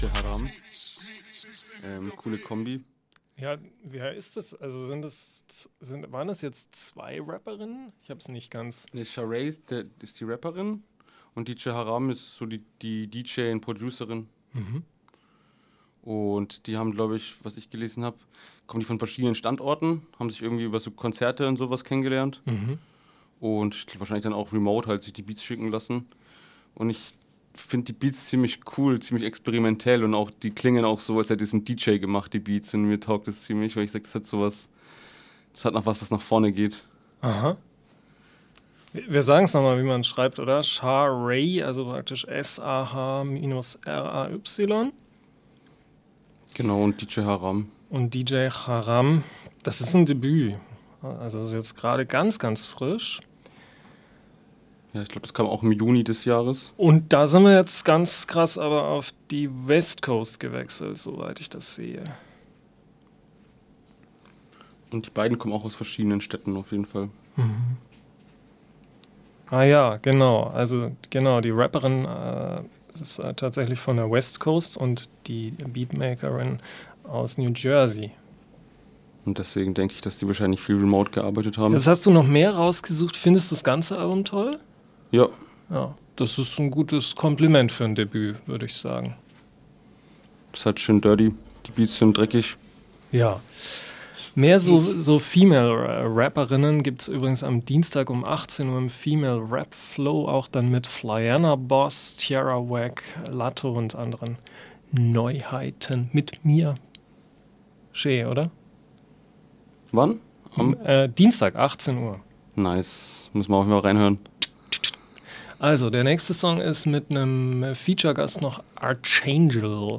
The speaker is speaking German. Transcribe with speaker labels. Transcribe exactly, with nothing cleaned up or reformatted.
Speaker 1: D J Haram. Ähm, coole Kombi.
Speaker 2: Ja, wer ist das? Also sind es sind, waren das jetzt zwei Rapperinnen? Ich habe es nicht ganz.
Speaker 1: Ne, Sharayz, der ist die Rapperin und D J Haram ist so die, die D J und Producerin.
Speaker 2: Mhm.
Speaker 1: Und die haben, glaube ich, was ich gelesen habe, kommen die von verschiedenen Standorten, haben sich irgendwie über so Konzerte und sowas kennengelernt.
Speaker 2: Mhm.
Speaker 1: Und wahrscheinlich dann auch remote halt sich die Beats schicken lassen. Und ich finde die Beats ziemlich cool, ziemlich experimentell und auch die klingen auch so, als hätte es ein D J gemacht, die Beats. Und mir taugt das ziemlich, weil ich sage, das hat sowas, das hat noch was, was nach vorne geht.
Speaker 2: Aha. Wir sagen es nochmal, wie man es schreibt, oder? Sharayz, also praktisch S A H R A Y.
Speaker 1: Genau, und D J Haram.
Speaker 2: Und D J Haram, das ist ein Debüt. Also das ist jetzt gerade ganz, ganz frisch.
Speaker 1: Ja, ich glaube, das kam auch im Juni des Jahres.
Speaker 2: Und da sind wir jetzt ganz krass aber auf die West Coast gewechselt, soweit ich das sehe.
Speaker 1: Und die beiden kommen auch aus verschiedenen Städten auf jeden Fall.
Speaker 2: Mhm. Ah ja, genau. Also genau, die Rapperin äh, ist äh, tatsächlich von der West Coast und die Beatmakerin aus New Jersey.
Speaker 1: Und deswegen denke ich, dass die wahrscheinlich viel remote gearbeitet haben.
Speaker 2: Jetzt hast du noch mehr rausgesucht. Findest du das ganze Album toll?
Speaker 1: Ja.
Speaker 2: Ja, das ist ein gutes Kompliment für ein Debüt, würde ich sagen.
Speaker 1: Das ist halt schön dirty. Die Beats sind dreckig.
Speaker 2: Ja. Mehr so, so Female-Rapperinnen gibt es übrigens am Dienstag um achtzehn Uhr im Female Rap Flow, auch dann mit Flyana Boss, Tierra Whack, Latto und anderen Neuheiten mit mir. Schön, oder?
Speaker 1: Wann? Am
Speaker 2: Äh, Dienstag, achtzehn Uhr.
Speaker 1: Nice. Müssen wir auch mal reinhören.
Speaker 2: Also, der nächste Song ist mit einem Feature-Gast noch Archangel.